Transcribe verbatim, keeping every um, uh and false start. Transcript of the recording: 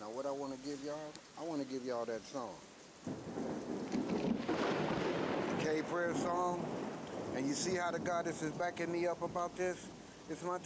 Now what I want to give y'all, I want to give y'all that song. The K Prayer song. And you see how the goddess is backing me up about this? It's my